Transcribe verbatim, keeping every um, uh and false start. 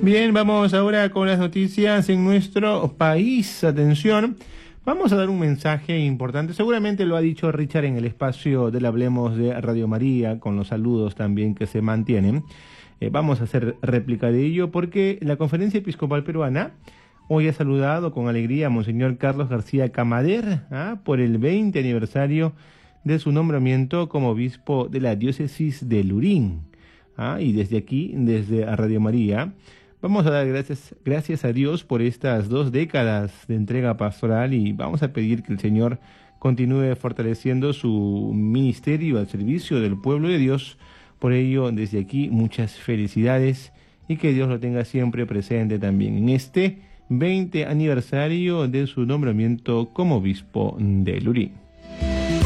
Bien, vamos ahora con las noticias en nuestro país. Atención, vamos a dar un mensaje importante. Seguramente lo ha dicho Richard en el espacio del Hablemos de Radio María, con los saludos también que se mantienen. Eh, vamos a hacer réplica de ello porque la Conferencia Episcopal Peruana hoy ha saludado con alegría a Monseñor Carlos García Camader ¿ah? por el veinte aniversario de su nombramiento como obispo de la diócesis de Lurín. ¿ah? Y desde aquí, desde Radio María, vamos a dar gracias, gracias a Dios por estas dos décadas de entrega pastoral y vamos a pedir que el Señor continúe fortaleciendo su ministerio al servicio del pueblo de Dios. Por ello, desde aquí, muchas felicidades y que Dios lo tenga siempre presente también en este veinte aniversario de su nombramiento como obispo de Lurín.